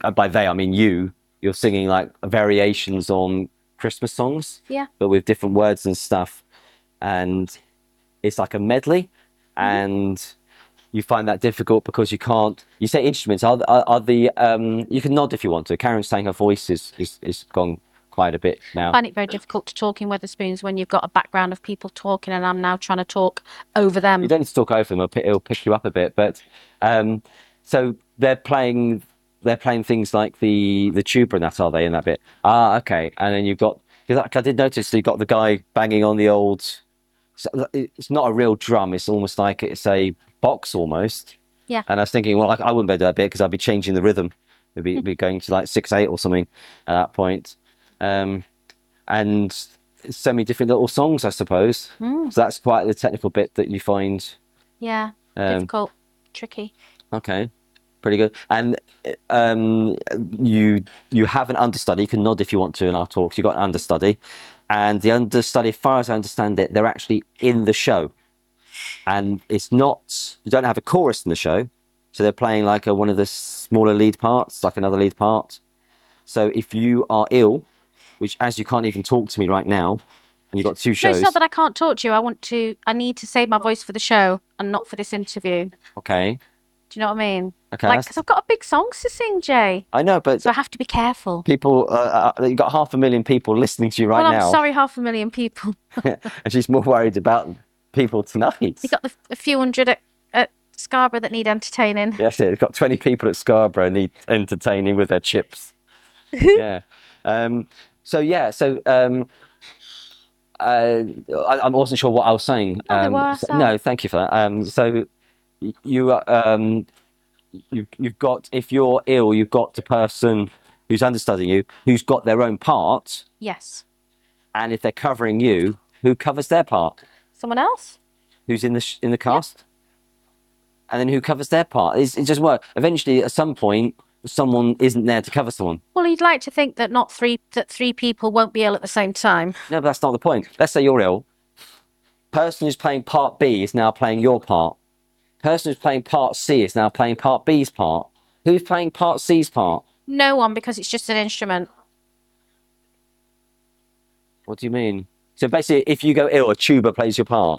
by they I mean you're singing like variations on Christmas songs, Yeah. but with different words and stuff, and it's like a medley, and you find that difficult because you say instruments are the you can nod if you want to. Karen's saying her voice is gone quite a bit now. I find it very difficult to talk in Wetherspoons when you've got a background of people talking and I'm now trying to talk over them. You don't need to talk over them; it'll pick you up a bit. But so they're playing things like the tuba and that, are they, in that bit? Ah, okay. And then you've got, I did notice you've got the guy banging on the old. It's not a real drum; it's almost like it's a box almost. Yeah. And I was thinking, well, I wouldn't be able to do that bit because I'd be changing the rhythm. It'd be going to like 6/8 or something at that point. And so many different little songs, I suppose. So that's quite the technical bit that you find. Yeah. Difficult, tricky. Okay, pretty good. And you have an understudy. You can nod if you want to in our talks. You've got an understudy, and the understudy, as far as I understand it, they're actually in the show. And it's not, you don't have a chorus in the show, so they're playing like one of the smaller lead parts, like another lead part. So if you are ill, which as you can't even talk to me right now, and you've got 2 shows. No, it's not that I can't talk to you. I need to save my voice for the show and not for this interview. Okay. Do you know what I mean? Okay. Like, because I've got big songs to sing, Jay. I know, but so I have to be careful. People, you've got 500,000 people listening to you right now. I'm sorry, 500,000 people. And she's more worried about people tonight. You've got a few hundred at Scarborough that need entertaining. Yes, it's got 20 people at Scarborough need entertaining with their chips. Yeah. I wasn't sure what I was saying. No, thank you for that. So you've got, if you're ill, you've got the person who's understudying you, who's got their own part. Yes. And if they're covering you, who covers their part? Someone else. Who's in the cast? Yep. And then who covers their part? It doesn't work. Eventually, at some point, someone isn't there to cover someone. Well, you'd like to think that three people won't be ill at the same time. No, but that's not the point. Let's say you're ill. Person who's playing part B is now playing your part. Person who's playing part C is now playing part B's part. Who's playing part C's part? No one, because it's just an instrument. What do you mean? So basically, if you go ill, a tuba plays your part.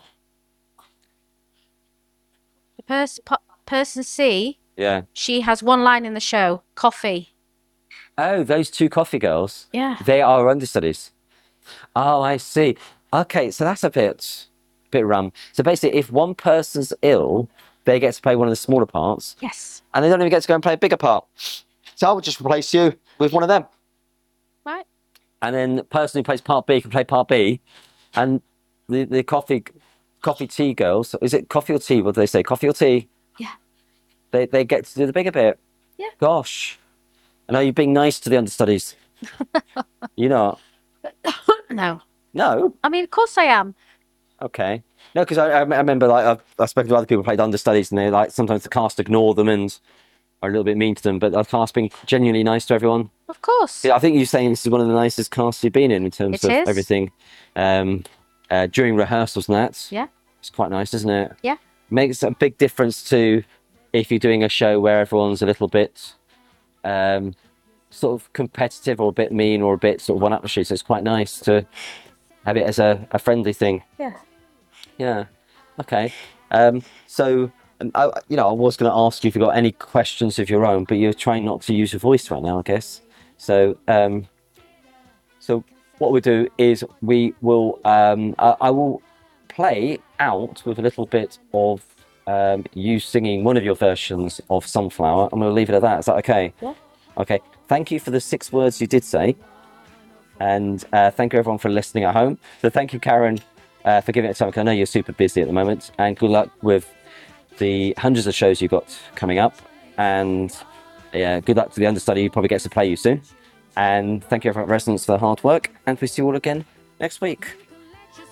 The person C. Yeah. She has one line in the show. Coffee. Oh, those 2 coffee girls. Yeah. They are understudies. Oh, I see. Okay, so that's a bit rum. So basically, if one person's ill, they get to play one of the smaller parts. Yes. And they don't even get to go and play a bigger part. So I would just replace you with one of them. Right. And then the person who plays part B can play part B. And the coffee tea girls, is it coffee or tea? What do they say? Coffee or tea? Yeah. They get to do the bigger bit. Yeah. Gosh. And are you being nice to the understudies? You're not? No. No? I mean, of course I am. Okay. No, because I remember, like, I've spoken to other people who played understudies, and they're like, sometimes the cast ignore them and are a little bit mean to them, but the cast being genuinely nice to everyone. Of course. Yeah, I think you're saying this is one of the nicest casts you've been in terms of everything. During rehearsals and that. Yeah. It's quite nice, isn't it? Yeah. Makes a big difference to if you're doing a show where everyone's a little bit sort of competitive or a bit mean or a bit sort of one-upmanship. So it's quite nice to have it as a friendly thing. Yeah. Yeah. Okay. So, I was going to ask you if you've got any questions of your own, but you're trying not to use your voice right now, I guess. So, so what we'll do is we will, I will play out with a little bit of you singing one of your versions of Sunflower. I'm going to leave it at that. Is that okay? Yeah. Okay. Thank you for the 6 words you did say. And thank you everyone for listening at home. So thank you, Karen, for giving it time. I know you're super busy at the moment. And good luck with the hundreds of shows you've got coming up. And yeah, good luck to the understudy who probably gets to play you soon. And thank you everyone at Resonance for the hard work. And we'll see you all again next week.